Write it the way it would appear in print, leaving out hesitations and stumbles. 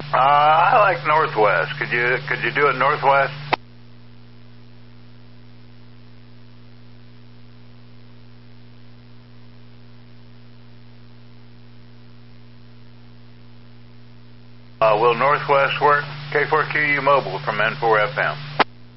I like Northwest. Could you do it Northwest? Will Northwest work? K4QU Mobile from N4FM.